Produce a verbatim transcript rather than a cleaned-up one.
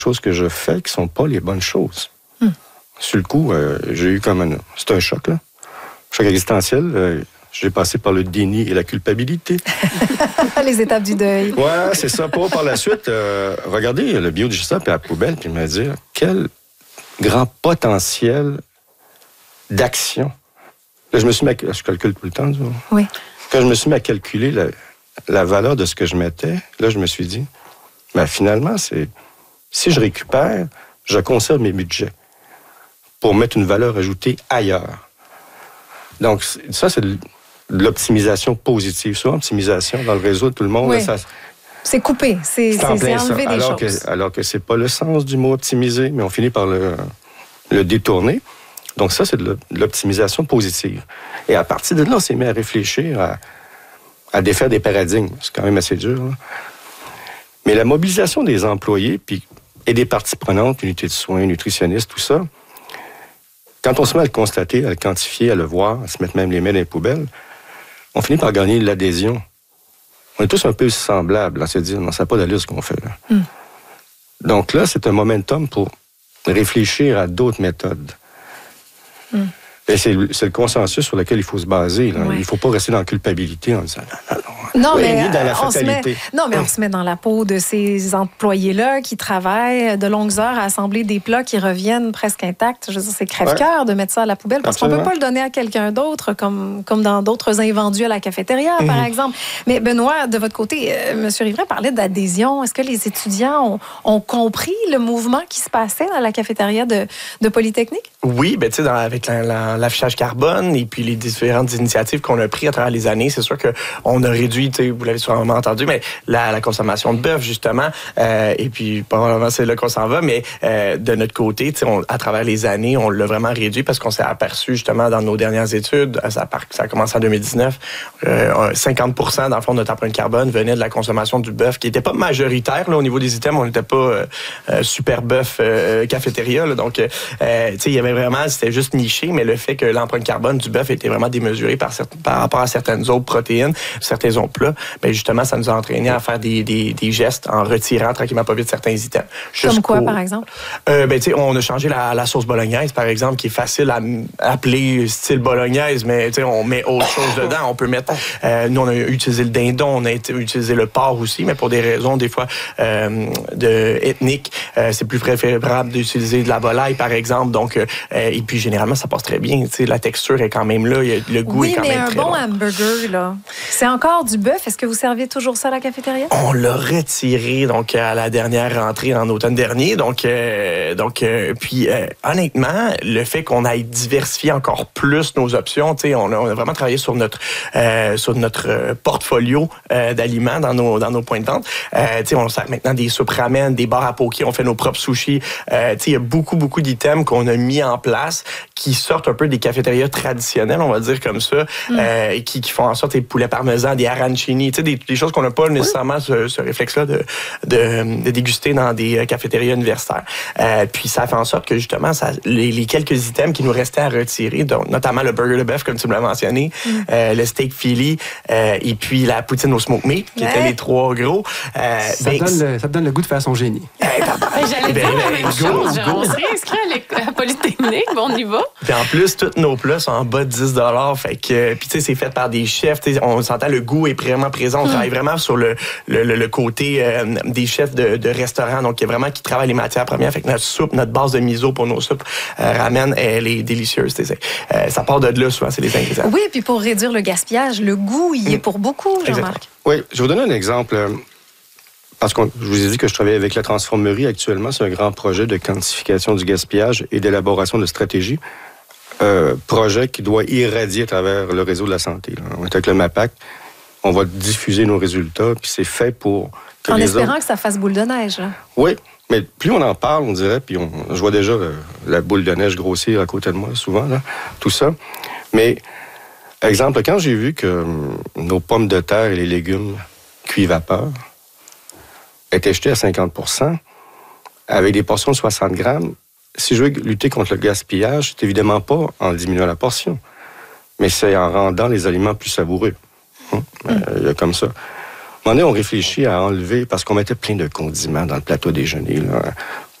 choses que je fais qui ne sont pas les bonnes choses. Mm. Sur le coup, euh, j'ai eu comme un... C'est un choc, là. Choc existentiel. Euh, j'ai passé par le déni et la culpabilité. Les étapes du deuil. Ouais, c'est ça. Pour par la suite, euh, regarder le biodigesteur puis la poubelle, puis me dire quel grand potentiel d'action. Là, je me suis mis à... Je calcule tout le temps, tu vois. Oui. Quand je me suis mis à calculer la, la valeur de ce que je mettais, là, je me suis dit, ben, finalement, c'est si je récupère, je conserve mes budgets pour mettre une valeur ajoutée ailleurs. Donc, ça, c'est de l'optimisation positive. Souvent, optimisation dans le réseau de tout le monde, oui. là, ça... C'est coupé, c'est, c'est, c'est enlever des alors choses. Que, alors que c'est pas le sens du mot optimiser, mais on finit par le, le détourner. Donc ça, c'est de l'optimisation positive. Et à partir de là, on s'est mis à réfléchir à, à défaire des paradigmes. C'est quand même assez dur, là. Mais la mobilisation des employés puis, et des parties prenantes, unités de soins, nutritionnistes, tout ça, quand on se met à le constater, à le quantifier, à le voir, à se mettre même les mains dans les poubelles, on finit par gagner l'adhésion. On est tous un peu semblables à se dire, non, ça n'a pas d'allure ce qu'on fait, là. Mm. Donc là, c'est un momentum pour réfléchir à d'autres méthodes. Mm. Et c'est, c'est le consensus sur lequel il faut se baser. Là. Ouais. Il ne faut pas rester dans la culpabilité en disant, non, non, non. Non, oui, mais, ni dans la on fatalité. Se met, non, mais on se met dans la peau de ces employés-là qui travaillent de longues heures à assembler des plats qui reviennent presque intacts. Je veux dire, c'est crève-cœur ouais. de mettre ça à la poubelle parce Absolument. qu'on ne peut pas le donner à quelqu'un d'autre, comme, comme dans d'autres invendus à la cafétéria, mm-hmm. par exemple. Mais Benoît, de votre côté, euh, M. Rivray parlait d'adhésion. Est-ce que les étudiants ont, ont compris le mouvement qui se passait dans la cafétéria de, de Polytechnique? Oui, ben, tu sais, avec la, la, l'affichage carbone et puis les différentes initiatives qu'on a prises à travers les années, c'est sûr qu'on a réduit, vous l'avez sûrement entendu, mais la, la consommation de bœuf, justement, euh, et puis probablement c'est là qu'on s'en va, mais euh, de notre côté, on, à travers les années, on l'a vraiment réduit parce qu'on s'est aperçu, justement, dans nos dernières études, ça, ça a commencé en deux mille dix-neuf, euh, cinquante pour cent, dans le fond, de notre empreinte carbone venait de la consommation du bœuf, qui n'était pas majoritaire, là, au niveau des items, on n'était pas euh, euh, super bœuf euh, cafétéria, là, donc, euh, tu sais, il y avait vraiment, c'était juste niché, mais le fait que l'empreinte carbone du bœuf était vraiment démesurée par, par rapport à certaines autres protéines, certains autres plats, bien justement, ça nous a entraîné à faire des, des, des gestes en retirant tranquillement pas vite certains items. Comme quoi, par exemple? Euh, ben, tu sais, on a changé la, la sauce bolognaise, par exemple, qui est facile à appeler style bolognaise, mais tu sais, on met autre chose dedans. On peut mettre... Euh, nous, on a utilisé le dindon, on a utilisé le porc aussi, mais pour des raisons, des fois, euh, de, ethniques, euh, c'est plus préférable d'utiliser de la volaille, par exemple. Donc, euh, et puis, généralement, ça passe très bien. Tu sais, la texture est quand même là, le goût oui, est quand même très bon. Oui, mais un bon hamburger, là, c'est encore du bœuf. Est-ce que vous servez toujours ça à la cafétéria? On l'a retiré donc à la dernière rentrée en automne dernier. Donc, euh, donc euh, puis euh, honnêtement, le fait qu'on aille diversifier encore plus nos options, tu sais, on a, on a vraiment travaillé sur notre euh, sur notre portfolio euh, d'aliments dans nos dans nos points de vente. Euh, tu sais, on sert maintenant des soupes ramen, des bars à poké, on fait nos propres sushis. Euh, tu sais, il y a beaucoup beaucoup d'items qu'on a mis en place qui sortent un peu des cafétérias traditionnelles, on va dire comme ça, mm. euh, qui, qui font en sorte des poulets parmesans, des arancini, tu sais, des, des choses qu'on n'a pas nécessairement oui. ce, ce réflexe-là de, de, de déguster dans des cafétérias universitaires. Euh, puis ça fait en sorte que justement, ça, les, les quelques items qui nous restaient à retirer, donc, notamment le burger de bœuf, comme tu me l'as mentionné, mm. euh, le steak Philly, euh, et puis la poutine au smoke meat, qui ouais. étaient les trois gros. Euh, ça, ben, donne le, ça te donne le goût de faire son génie. J'allais dire la même chose. On serait inscrit à Polytechnique, bon, on y va. Puis en plus, tous nos plats sont en bas de dix dollars. Fait que, puis tu sais, c'est fait par des chefs. On s'entend, le goût est vraiment présent. On mm. travaille vraiment sur le, le, le, le côté euh, des chefs de, de restaurants. Donc, il y a vraiment qui travaillent les matières premières. Fait que notre soupe, notre base de miso pour nos soupes euh, ramen, elle est délicieuse. Euh, ça part de là, souvent, c'est les ingrédients. Oui, puis pour réduire le gaspillage, le goût, il mm. est pour beaucoup, Jean-Marc. Oui, je vais vous donner un exemple. Parce que je vous ai dit que je travaille avec la Transformerie actuellement. C'est un grand projet de quantification du gaspillage et d'élaboration de stratégies. Euh, projet qui doit irradier à travers le réseau de la santé. Là. On est avec le MAPAC. On va diffuser nos résultats, puis c'est fait pour... En les espérant autres... que ça fasse boule de neige. Là. Oui, mais plus on en parle, on dirait, puis on... je vois déjà le... la boule de neige grossir à côté de moi, souvent, là, tout ça. Mais, exemple, quand j'ai vu que hum, nos pommes de terre et les légumes cuits vapeur étaient jetés à cinquante pour cent, avec des portions de soixante grammes, si je veux lutter contre le gaspillage, c'est évidemment pas en diminuant la portion, mais c'est en rendant les aliments plus savoureux. Hum? Mm. Euh, comme ça. À un moment donné, on réfléchit à enlever, parce qu'on mettait plein de condiments dans le plateau déjeuner. Là.